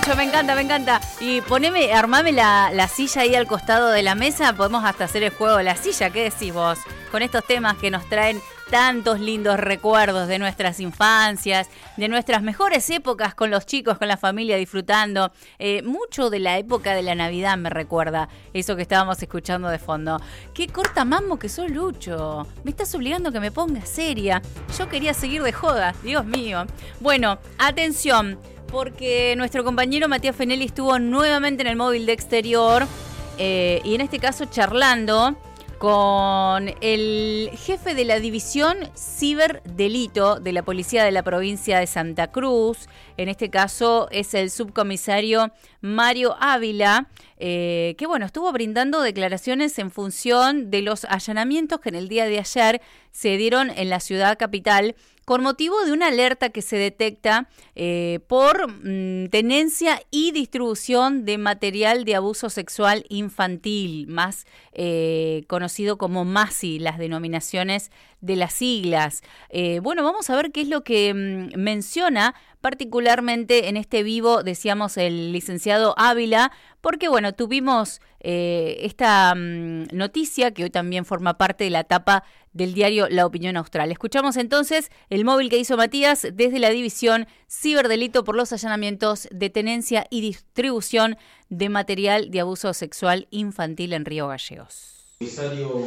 Lucho, me encanta, me encanta. Y armame la silla ahí al costado de la mesa, podemos hasta hacer el juego de la silla, ¿qué decís vos? Con estos temas que nos traen tantos lindos recuerdos de nuestras infancias, de nuestras mejores épocas con los chicos, con la familia disfrutando. Mucho de la época de la Navidad me recuerda eso que estábamos escuchando de fondo. Qué corta mambo que sos, Lucho. Me estás obligando a que me ponga seria. Yo quería seguir de joda, Dios mío. Bueno, atención, porque nuestro compañero Matías Fenelli estuvo nuevamente en el móvil de Exterior y en este caso charlando con el jefe de la división ciberdelito de la policía de la provincia de Santa Cruz. En este caso es el subcomisario Mario Ávila, que bueno, estuvo brindando declaraciones en función de los allanamientos que en el día de ayer se dieron en la ciudad capital con motivo de una alerta que se detecta por tenencia y distribución de material de abuso sexual infantil, más conocido como MASI, las denominaciones de las siglas. Bueno, vamos a ver qué es lo que menciona particularmente en este vivo, decíamos, el licenciado Ávila, porque bueno, tuvimos esta noticia que hoy también forma parte de la tapa del diario La Opinión Austral. Escuchamos entonces el móvil que hizo Matías desde la división ciberdelito por los allanamientos de tenencia y distribución de material de abuso sexual infantil en Río Gallegos.